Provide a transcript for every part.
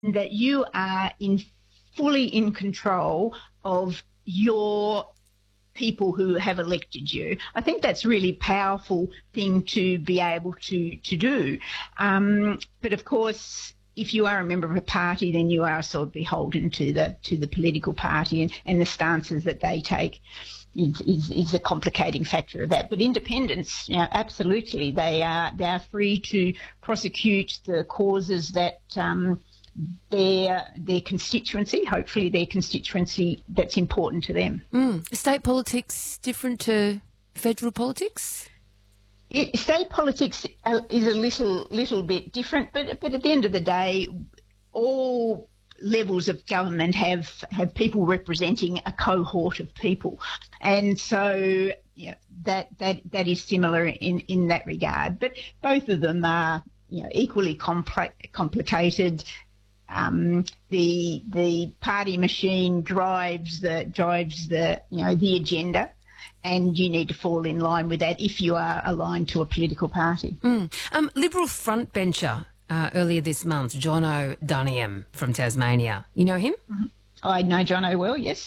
that you are fully in control of your people who have elected you. I think that's a really powerful thing to be able to do. But of course, if you are a member of a party, then you are sort of beholden to the political party, and the stances that they take is a complicating factor of that. But independents, absolutely, they are free to prosecute the causes that their constituency, hopefully their constituency that's important to them. State politics different to federal politics? State politics is a little bit different, but at the end of the day, all levels of government have people representing a cohort of people, and so that is similar in that regard. But both of them are equally complicated. The party machine drives the agenda, and you need to fall in line with that if you are aligned to a political party. Liberal frontbencher earlier this month, Jono Duniam from Tasmania. You know him? Mm-hmm. I know Jono well, yes.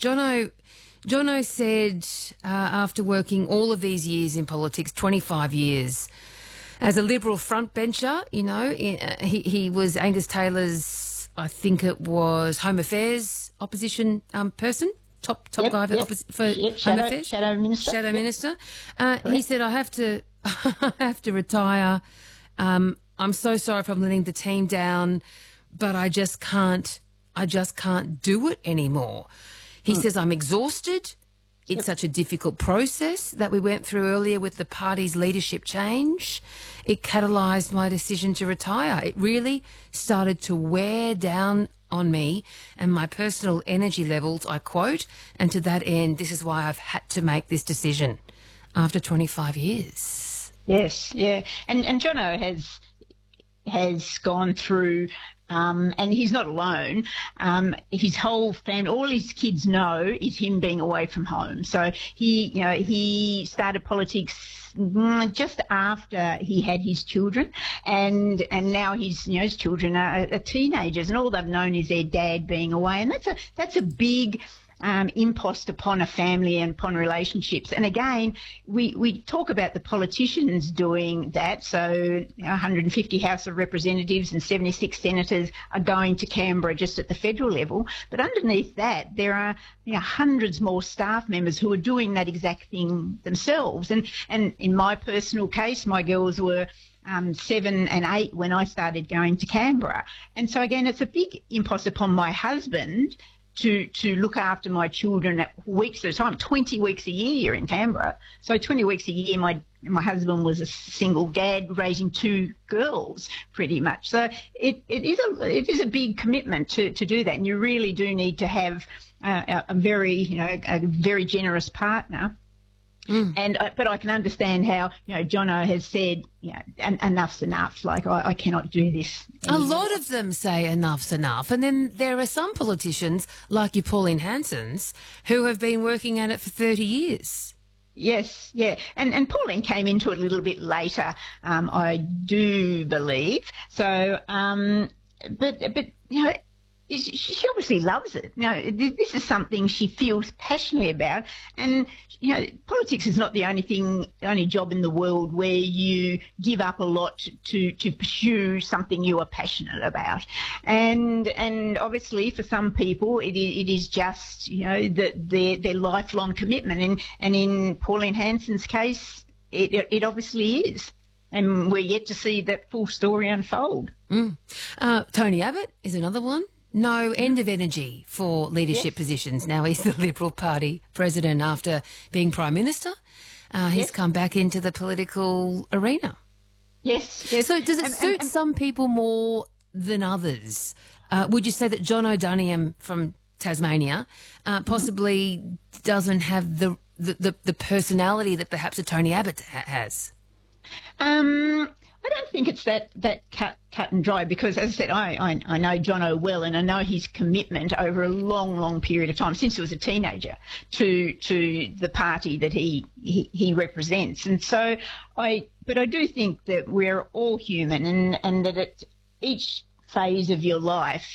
Jono said after working all of these years in politics, 25 years, as a Liberal frontbencher, he was Angus Taylor's, I think it was Home Affairs opposition person, top guy for Home Affairs. Shadow Minister. Shadow Minister. He said, I have to retire. I'm so sorry if I'm letting the team down, but I just can't do it anymore. He says, I'm exhausted. It's such a difficult process that we went through earlier with the party's leadership change. It catalysed my decision to retire. It really started to wear down on me and my personal energy levels, I quote, and to that end, this is why I've had to make this decision after 25 years. Yes, yeah. And Jono has gone through, and he's not alone. His whole family, all his kids know is him being away from home. So he started politics just after he had his children, and now his children are teenagers, and all they've known is their dad being away, and that's a big impost upon a family and upon relationships. And again, we talk about the politicians doing that. So 150 House of Representatives and 76 senators are going to Canberra just at the federal level. But underneath that, there are hundreds more staff members who are doing that exact thing themselves. And in my personal case, my girls were 7 and 8 when I started going to Canberra. And so again, it's a big impost upon my husband to look after my children at weeks at a time, 20 weeks a year in Canberra. So 20 weeks a year, my husband was a single dad raising 2 girls pretty much. So it is a big commitment to do that, and you really do need to have a very generous partner. But I can understand how Jono has said enough's enough. Like I cannot do this anymore. A lot of them say enough's enough, and then there are some politicians like your Pauline Hanson's who have been working at it for 30 years. Yes, yeah, and Pauline came into it a little bit later, I do believe. So, but she obviously loves it. This is something she feels passionately about, and politics is not the only job in the world where you give up a lot to pursue something you are passionate about, and obviously for some people it is just their lifelong commitment, and in Pauline Hanson's case it obviously is. And we're yet to see that full story unfold. Tony Abbott is another one. No end of energy for leadership positions. Now he's the Liberal Party president after being Prime Minister. He's come back into the political arena. Yes. So does it suit some people more than others? Would you say that Jono Duniam from Tasmania possibly doesn't have the personality that perhaps a Tony Abbott has? I don't think it's that cut and dry, because, as I said, I know Jono well, and I know his commitment over a long period of time, since he was a teenager, to the party that he represents. And so but I do think that we're all human, and that each phase of your life